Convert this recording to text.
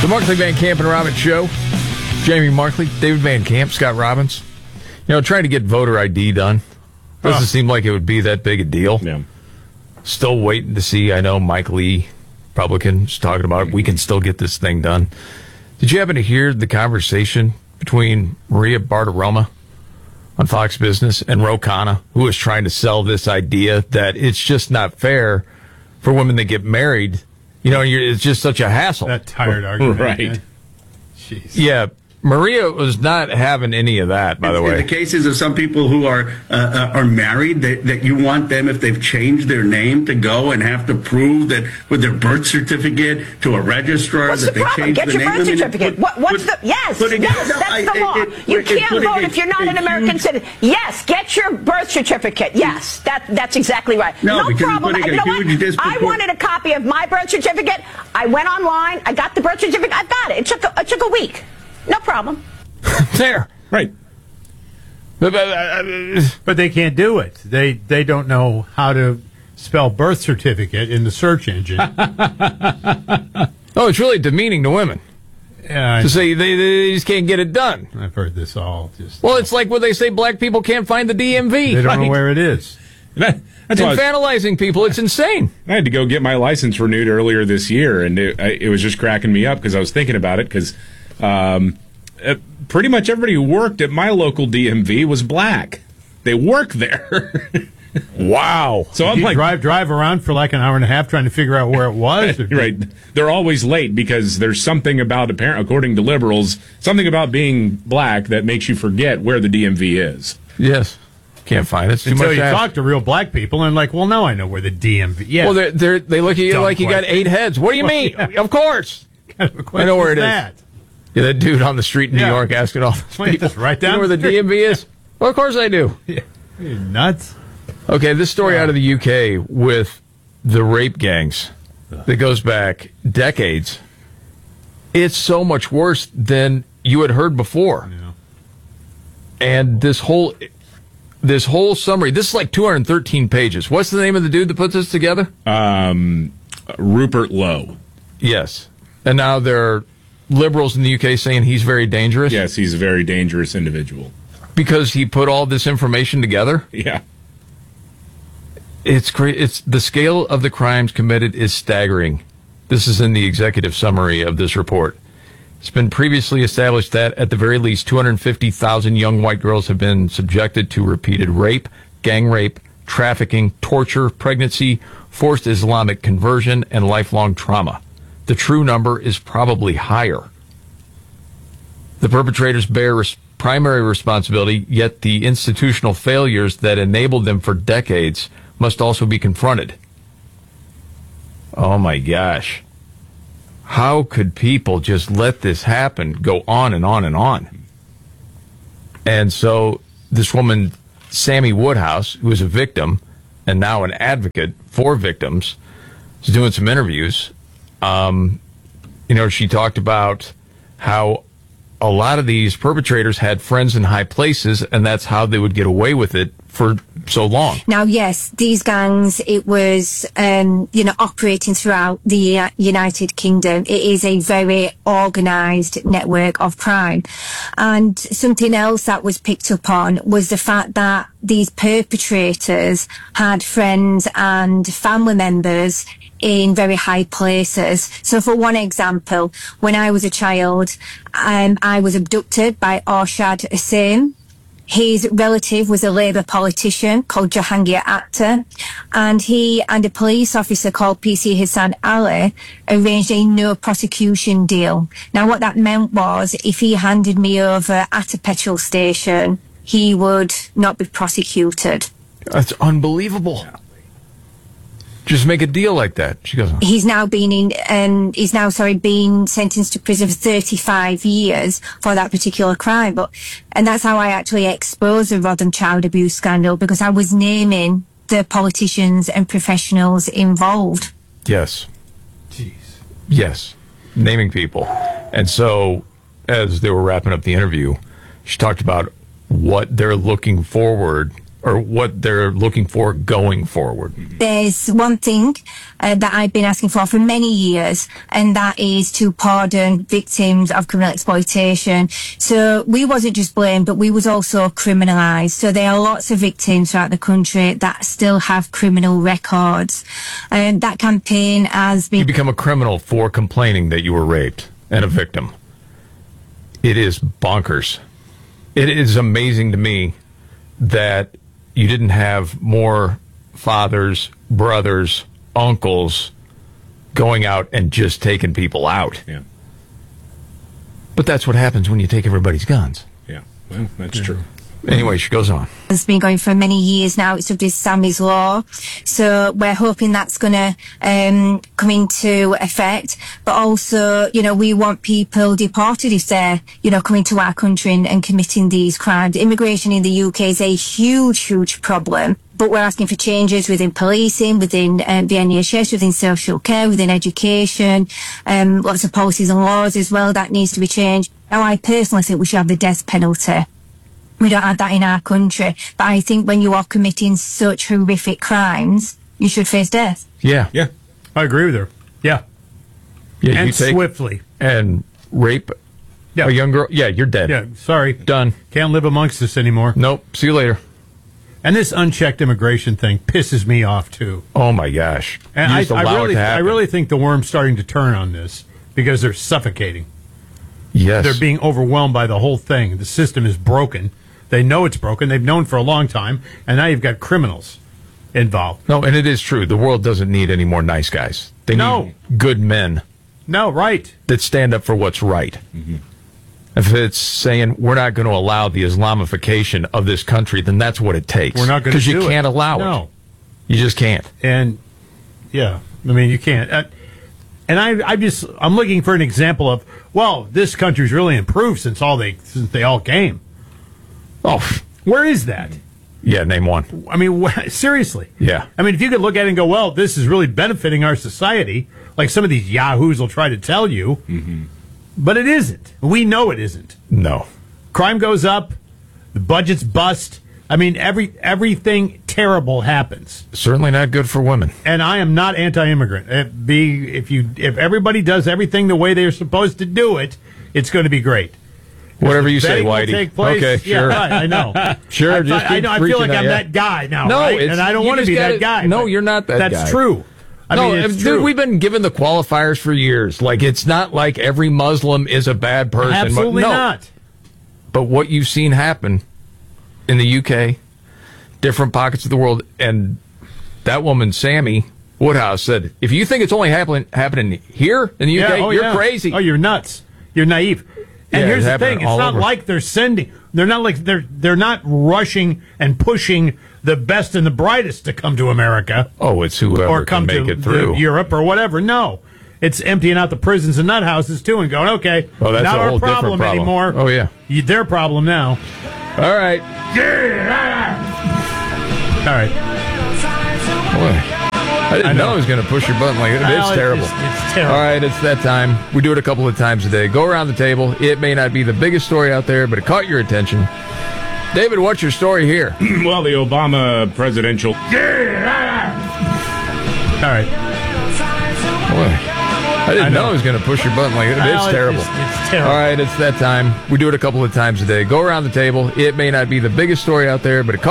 The Markley, Van Camp, and Robbins Show. Jamie Markley, David Van Camp, Scott Robbins. Trying to get voter ID done. Doesn't seem like it would be that big a deal. Yeah. Still waiting to see. I know Mike Lee, Republicans, talking about we can still get this thing done. Did you happen to hear the conversation between Maria Bartiromo on Fox Business and Ro Khanna, who was trying to sell this idea that it's just not fair for women that get married? It's just such a hassle. That tired argument. Right. Jeez. Yeah. Maria was not having any of that, by the way. In the cases of some people who are married, that you want them, if they've changed their name, to go and have to prove that with their birth certificate to a registrar What's that the they problem? changed Get the your name. birth certificate. Yes, that's the law. You can't vote if you're not an American citizen. Yes, get your birth certificate. Yes, that's exactly right. No problem. You know what? I wanted a copy of my birth certificate. I went online. I got the birth certificate. I got it. It took a week. No problem. There. Right. But they can't do it. They don't know how to spell birth certificate in the search engine. Oh, it's really demeaning to women to say they just can't get it done. I've heard this all. Well, it's like when they say black people can't find the DMV. They don't know where it is. That's infantilizing people. It's insane. I had to go get my license renewed earlier this year, and it was just cracking me up because I was thinking about it because pretty much everybody who worked at my local DMV was black. They work there. Wow. So I'm like drive around for like an hour and a half trying to figure out where it was. Right. They're always late because there's something about, according to liberals, something about being black that makes you forget where the DMV is. Yes. Can't find it. It's too Until much you to ask. talk to real black people and like, well, now I know where the DMV. Yeah. Well, they look at you Dumb like you got 8 heads. What do you mean? Of course. I know where it is. Yeah, that dude on the street in New York asking all those people. Just right down. You know where the DMV is? Well, of course I do. Yeah. You're nuts. Okay, this story out of the UK with the rape gangs that goes back decades. It's so much worse than you had heard before. Yeah. And this whole summary, this is like 213 pages. What's the name of the dude that put this together? Rupert Lowe. Yes. And now there are liberals in the UK saying he's very dangerous? Yes, he's a very dangerous individual. Because he put all this information together? Yeah. It's great. It's the scale of the crimes committed is staggering. This is in the executive summary of this report. It's been previously established that at the very least 250,000 young white girls have been subjected to repeated rape, gang rape, trafficking, torture, pregnancy, forced Islamic conversion, and lifelong trauma. The true number is probably higher. The perpetrators bear primary responsibility, yet the institutional failures that enabled them for decades must also be confronted. Oh my gosh. How could people just let this happen, go on and on and on? And so this woman, Sammy Woodhouse, who is a victim and now an advocate for victims, is doing some interviews. She talked about how a lot of these perpetrators had friends in high places, and that's how they would get away with it for so long. Now, yes, these gangs, it was, operating throughout the United Kingdom. It is a very organised network of crime. And something else that was picked up on was the fact that these perpetrators had friends and family members in very high places. So for one example, when I was a child, I was abducted by Arshad Hussain. His relative was a Labour politician called Jahangir Akhtar, and he and a police officer called PC Hassan Ali arranged a no prosecution deal. Now what that meant was if he handed me over at a petrol station, he would not be prosecuted. That's unbelievable. Just make a deal like that. She goes, He's now being sentenced to prison for 35 years for that particular crime. And that's how I actually exposed the Rodham child abuse scandal, because I was naming the politicians and professionals involved. Yes. Jeez. Yes. Naming people. And so, as they were wrapping up the interview, she talked about what they're looking forward or what they're looking for going forward? There's one thing that I've been asking for many years, and that is to pardon victims of criminal exploitation. So we wasn't just blamed, but we was also criminalised. So there are lots of victims throughout the country that still have criminal records. That campaign has been... You become a criminal for complaining that you were raped and a victim. It is bonkers. It is amazing to me that you didn't have more fathers, brothers, uncles going out and just taking people out. Yeah. But that's what happens when you take everybody's guns. Yeah. Well, that's true. Anyway, she goes on. It's been going for many years now. It's up to Sammy's Law. So we're hoping that's going to come into effect. But also, you know, we want people deported if they're, you know, coming to our country and committing these crimes. Immigration in the UK is a huge, huge problem. But we're asking for changes within policing, within the NHS, within social care, within education, lots of policies and laws as well that needs to be changed. Now, I personally think we should have the death penalty. We don't have that in our country. But I think when you are committing such horrific crimes, you should face death. Yeah. Yeah. I agree with her. Yeah. Yeah, And you take swiftly. and rape Yeah. a young girl. Yeah, you're dead. Yeah, sorry. Done. Can't live amongst us anymore. Nope. See you later. And this unchecked immigration thing pisses me off, too. Oh, my gosh. And You just allow it to I happen. really think the worm's starting to turn on this because they're suffocating. Yes. They're being overwhelmed by the whole thing. The system is broken. They know it's broken. They've known for a long time. And now you've got criminals involved. No, and it is true. The world doesn't need any more nice guys. They need good men No, right. that stand up for what's right. Mm-hmm. If it's saying we're not going to allow the Islamification of this country, then that's what it takes. We're not going to because do it. you can't allow it. No. You just can't. And, yeah, I mean, you can't. And I'm looking for an example of, well, this country's really improved since they all came. Oh, Where is that? yeah. Name one. I mean, seriously. Yeah. I mean, if you could look at it and go, well, this is really benefiting our society, like some of these yahoos will try to tell you, but it isn't. We know it isn't. No. Crime goes up, the budgets bust. I mean, everything terrible happens. Certainly not good for women. And I am not anti-immigrant. If everybody does everything the way they're supposed to do it, it's going to be great. Whatever you say, Betting will Whitey. take place. Okay, Yeah, sure. right, I know. Sure, I just know. I feel like I'm that guy now, No, right? it's- And I don't you want to just be gotta- that guy. no, but you're not that That's guy. true. I mean, it's dude, true. we've been given the qualifiers for years. Like, it's not like every Muslim is a bad person. Absolutely no. not. But what you've seen happen in the UK, different pockets of the world, and that woman, Sammy Woodhouse, said, if you think it's only happening here in the UK, you're crazy. Oh, you're nuts. You're naive. And Yeah, here's it's the thing: happening it's all not over. like they're not rushing and pushing the best and the brightest to come to America Oh, it's whoever or can come make to it through. Europe or whatever. No, it's emptying out the prisons and nut houses too, and going, okay, Oh, that's not a our whole different problem problem. anymore. Oh, yeah. Their problem now. All right. All right. Boy, I didn't know I was going to push your button like that. It's Well, terrible. It's terrible. All right, it's that time. We do it a couple of times a day. Go around the table. It may not be the biggest story out there, but it caught your attention. David, what's your story here? Well, the Obama presidential. All right. Boy, I didn't know I was going to push your button like that. Well, It's terrible. It's terrible. All right, it's that time. We do it a couple of times a day. Go around the table. It may not be the biggest story out there, but it caught